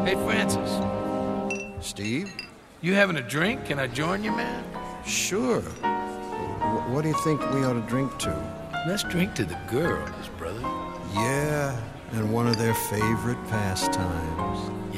Hey, Francis, Steve? you having a drink? Can I join you, man? Sure. What do you think we ought to drink to? Let's drink to the girls, brother. Yeah, and one of their favorite pastimes.